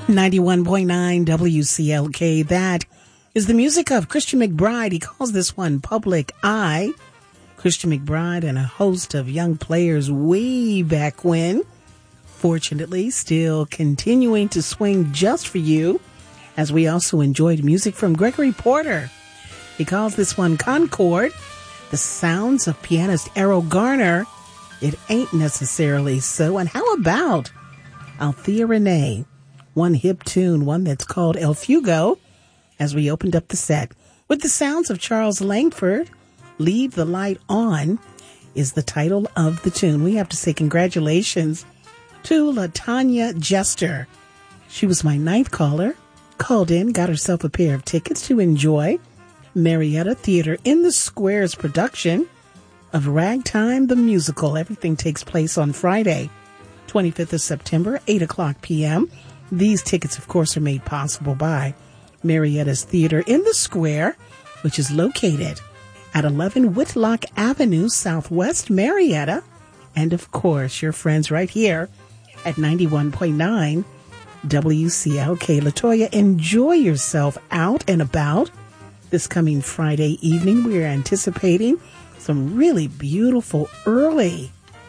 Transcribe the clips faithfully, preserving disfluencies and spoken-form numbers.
ninety-one point nine W C L K. That is the music of Christian McBride. He calls this one Public Eye. Christian McBride and a host of young players way back when. Fortunately, still continuing to swing just for you, as we also enjoyed music from Gregory Porter. He calls this one Concord. The sounds of pianist Errol Garner. It ain't necessarily so. And how about Althea Renee? One hip tune, one that's called El Fugo, as we opened up the set with the sounds of Charles Langford. Leave the Light On is the title of the tune. We have to say congratulations to LaTanya Jester. She was my ninth caller, called in, got herself a pair of tickets to enjoy Marietta Theater in the Squares production of Ragtime the Musical. Everything takes place on Friday, twenty-fifth of September, eight o'clock p.m. These tickets, of course, are made possible by Marietta's Theater in the Square, which is located at eleven Whitlock Avenue, Southwest Marietta. And, of course, your friends right here at ninety-one point nine W C L K. LaToya, enjoy yourself out and about this coming Friday evening. We are anticipating some really beautiful early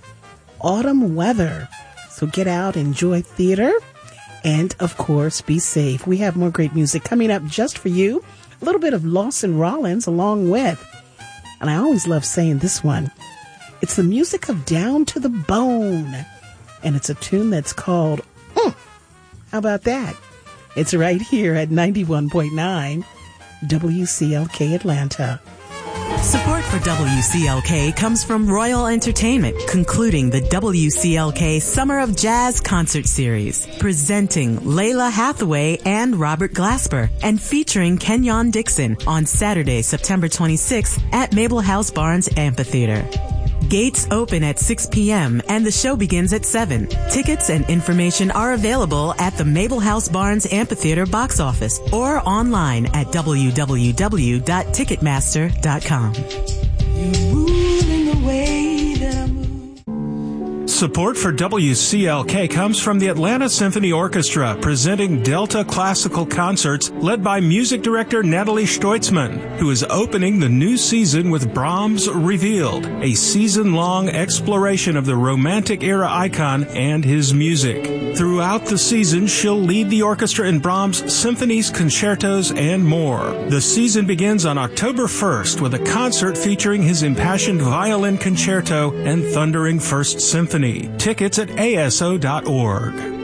autumn weather. So get out, enjoy theater, and, of course, be safe. We have more great music coming up just for you. A little bit of Lawson Rollins along with, and I always love saying this one, it's the music of Down to the Bone. And it's a tune that's called, mm, how about that? It's right here at ninety-one point nine W C L K Atlanta. Support for W C L K comes from Royal Entertainment, concluding the W C L K Summer of Jazz Concert Series, presenting Layla Hathaway and Robert Glasper, and featuring Kenyon Dixon on Saturday, September twenty-sixth at Mabel House Barnes Amphitheater. Gates open at six p.m. and the show begins at seven. Tickets and information are available at the Mabel House Barnes Amphitheater box office or online at w w w dot ticketmaster dot com. You're moving the way that I move. Support for W C L K comes from the Atlanta Symphony Orchestra, presenting Delta Classical Concerts, led by music director Natalie Stoitzman, who is opening the new season with Brahms Revealed, a season-long exploration of the Romantic era icon and his music. Throughout the season, she'll lead the orchestra in Brahms' symphonies, concertos, and more. The season begins on October first with a concert featuring his impassioned violin concerto and thundering First Symphony. Tickets at A S O dot org.